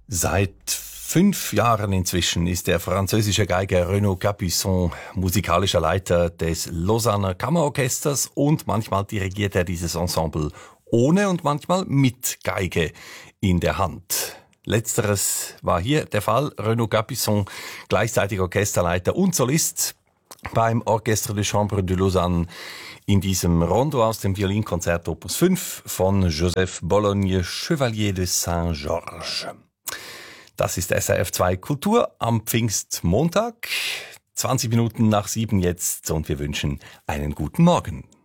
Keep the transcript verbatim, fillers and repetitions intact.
Seit fünf Jahren inzwischen ist der französische Geiger Renaud Capuçon musikalischer Leiter des Lausanner Kammerorchesters und manchmal dirigiert er dieses Ensemble ohne und manchmal mit Geige in der Hand. Letzteres war hier der Fall. Renaud Capuçon, gleichzeitig Orchesterleiter und Solist beim Orchestre de Chambre de Lausanne in diesem Rondo aus dem Violinkonzert Opus fünf von Joseph Bologne, Chevalier de Saint-Georges. Das ist S R F zwei Kultur am Pfingstmontag, zwanzig Minuten nach sieben jetzt, und wir wünschen einen guten Morgen.